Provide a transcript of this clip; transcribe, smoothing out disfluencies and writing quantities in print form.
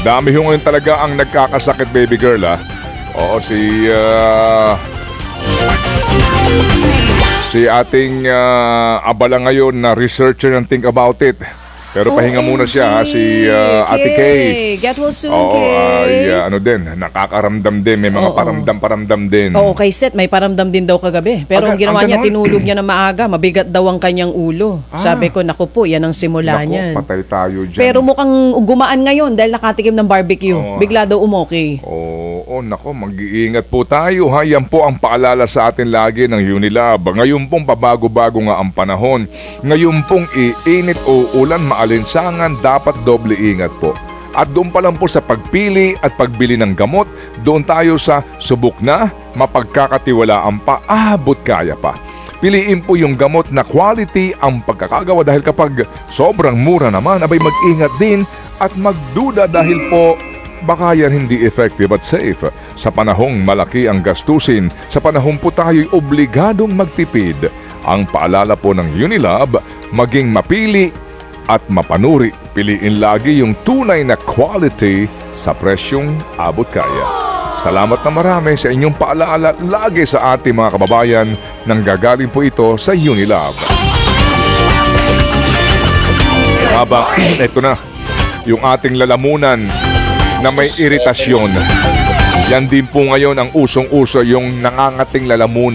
Dami ho ngayon talaga ang nagkakasakit, baby girl, ha? Oo, si ating abala ngayon na researcher ng Think About It. Pero pahinga muna siya, ha? Si Ate Kay. Get well soon, Oo, Kay. ano din, nakakaramdam din. May mga paramdam-paramdam din. Oo, kay Seth, may paramdam din daw kagabi. Pero ang ginawa niya, ganon? tinulog niya na maaga. Mabigat daw ang kanyang ulo. Sabi ko, naku po, yan ang simula Naku, niyan. patay tayo dyan. Pero mukhang gumaan ngayon dahil nakatikim ng barbecue. Bigla daw umoki. Oo, nako, mag-iingat po tayo, ha. Yan po ang paalala sa atin lagi ng Unilab. Ngayon pong pabago-bago nga ang panahon. Ngayon pong iinit o ulan, maalinsangan, dapat doble ingat po. At doon pa lang po sa pagpili at pagbili ng gamot, doon tayo sa subok na, mapagkakatiwalaan pa, abot kaya pa. Piliin po yung gamot na quality ang pagkakagawa dahil kapag sobrang mura naman, abay mag-ingat din at magduda dahil po baka yan hindi effective at safe. Sa panahong malaki ang gastusin, sa panahong po tayo'y obligadong magtipid. Ang paalala po ng Unilab, maging mapili at mapanuri. Piliin lagi yung tunay na quality sa presyong abot kaya. Salamat na marami sa inyong paalala lagi sa ating mga kababayan nang gagaling po ito sa Unilab. Habang ito na, yung ating lalamunan na may iritasyon. Yan din po ngayon ang usong-uso, yung nangangating lalamunan.